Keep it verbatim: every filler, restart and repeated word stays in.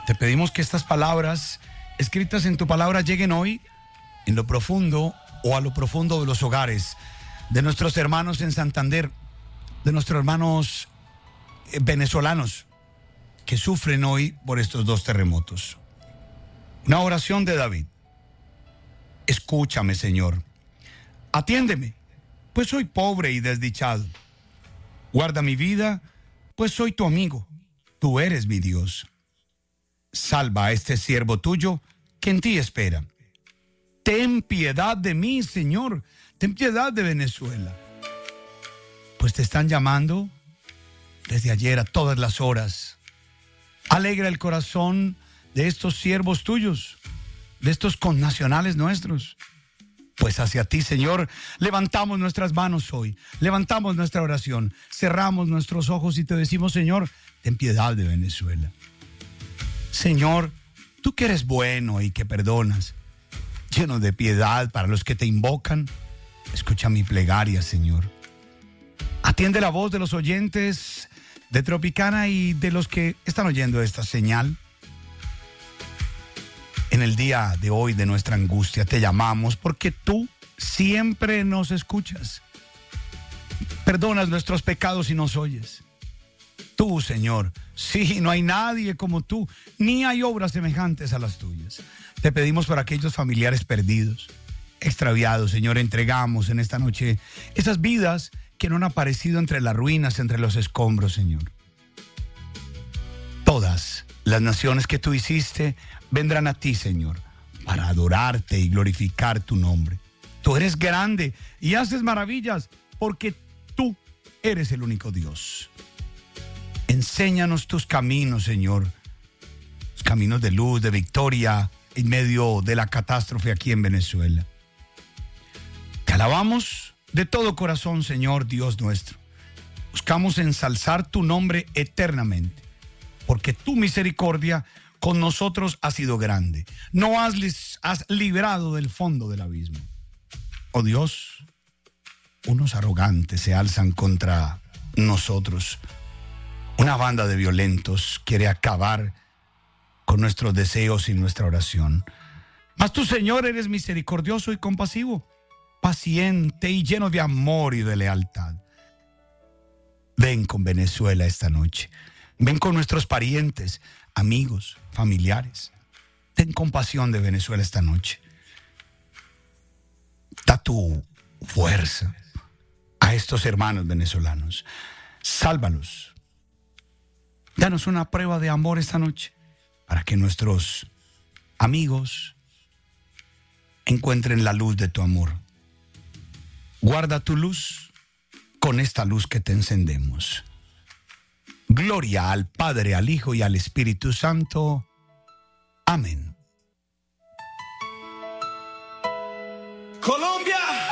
Te pedimos que estas palabras escritas en tu palabra lleguen hoy en lo profundo o a lo profundo de los hogares de nuestros hermanos en Santander, de nuestros hermanos venezolanos que sufren hoy por estos dos terremotos. Una oración de David. Escúchame, Señor. Atiéndeme, pues soy pobre y desdichado. Guarda mi vida, pues soy tu amigo. Tú eres mi Dios. Salva a este siervo tuyo que en ti espera. Ten piedad de mí, Señor. Ten piedad de Venezuela. Pues te están llamando desde ayer a todas las horas. Alegra el corazón de estos siervos tuyos, de estos connacionales nuestros. Pues hacia ti, Señor, levantamos nuestras manos hoy, levantamos nuestra oración, cerramos nuestros ojos y te decimos, Señor, ten piedad de Venezuela. Señor, tú que eres bueno y que perdonas, lleno de piedad para los que te invocan, escucha mi plegaria, Señor. Atiende la voz de los oyentes de Tropicana y de los que están oyendo esta señal. En el día de hoy de nuestra angustia te llamamos porque tú siempre nos escuchas. Perdonas nuestros pecados y nos oyes. Tú, Señor, sí, no hay nadie como tú, ni hay obras semejantes a las tuyas. Te pedimos por aquellos familiares perdidos, extraviados, Señor, entregamos en esta noche esas vidas que no han aparecido entre las ruinas, entre los escombros, Señor. Todas las naciones que tú hiciste vendrán a ti, Señor, para adorarte y glorificar tu nombre. Tú eres grande y haces maravillas porque tú eres el único Dios. Enséñanos tus caminos, Señor, los caminos de luz, de victoria en medio de la catástrofe aquí en Venezuela. Te alabamos de todo corazón, Señor Dios nuestro. Buscamos ensalzar tu nombre eternamente, porque tu misericordia con nosotros ha sido grande. No has, has librado del fondo del abismo. Oh Dios, unos arrogantes se alzan contra nosotros. Una banda de violentos quiere acabar con nuestros deseos y nuestra oración. Mas tú, Señor, eres misericordioso y compasivo, paciente y lleno de amor y de lealtad. Ven con Venezuela esta noche. Ven con nuestros parientes, amigos, familiares. Ten compasión de Venezuela esta noche. Da tu fuerza a estos hermanos venezolanos. Sálvalos. Danos una prueba de amor esta noche para que nuestros amigos encuentren la luz de tu amor. Guarda tu luz con esta luz que te encendemos. Gloria al Padre, al Hijo y al Espíritu Santo. Amén. Colombia.